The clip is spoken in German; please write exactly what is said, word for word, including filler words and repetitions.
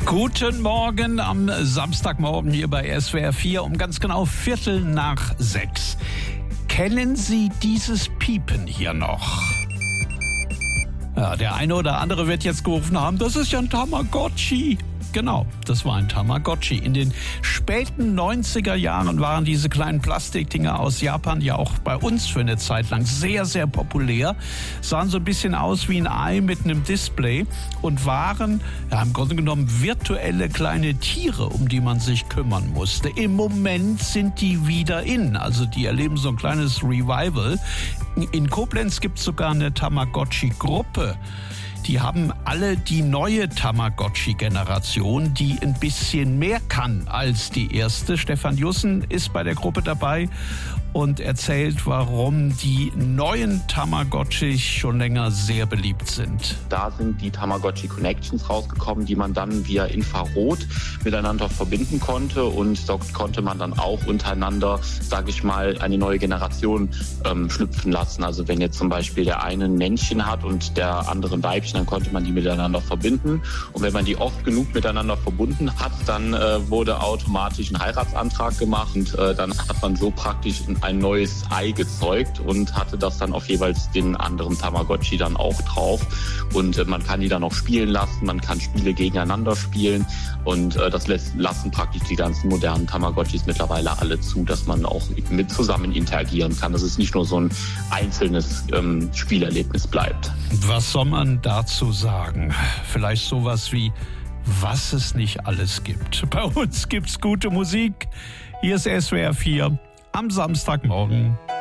Guten Morgen am Samstagmorgen hier bei S W R vier um ganz genau Viertel nach sechs. Kennen Sie dieses Piepen hier noch? Ja, der eine oder andere wird jetzt gerufen haben, das ist ja ein Tamagotchi. Genau, das war ein Tamagotchi. In den späten neunziger Jahren waren diese kleinen Plastikdinger aus Japan ja auch bei uns für eine Zeit lang sehr, sehr populär. Sahen so ein bisschen aus wie ein Ei mit einem Display und waren ja, im Grunde genommen virtuelle kleine Tiere, um die man sich kümmern musste. Im Moment sind die wieder in, also die erleben so ein kleines Revival. In Koblenz gibt es sogar eine Tamagotchi-Gruppe. Die haben alle die neue Tamagotchi-Generation, die ein bisschen mehr kann als die erste. Stefan Jussen ist bei der Gruppe dabei und erzählt, warum die neuen Tamagotchis schon länger sehr beliebt sind. Da sind die Tamagotchi Connections rausgekommen, die man dann via Infrarot miteinander verbinden konnte, und dort konnte man dann auch untereinander, sage ich mal, eine neue Generation ähm, schlüpfen lassen. Also wenn jetzt zum Beispiel der eine ein Männchen hat und der andere ein Weibchen, dann konnte man die miteinander verbinden. Und wenn man die oft genug miteinander verbunden hat, dann äh, wurde automatisch ein Heiratsantrag gemacht, und äh, dann hat man so praktisch ein neues Ei gezeugt und hatte das dann auf jeweils den anderen Tamagotchi dann auch drauf. Und äh, man kann die dann auch spielen lassen, man kann Spiele gegeneinander spielen, und äh, das lässt, lassen praktisch die ganzen modernen Tamagotchis mittlerweile alle zu, dass man auch mit zusammen interagieren kann, dass es nicht nur so ein einzelnes ähm, Spielerlebnis bleibt. Was soll man dazu sagen? Vielleicht sowas wie, was es nicht alles gibt. Bei uns gibt's gute Musik. Hier ist S W R vier am Samstagmorgen.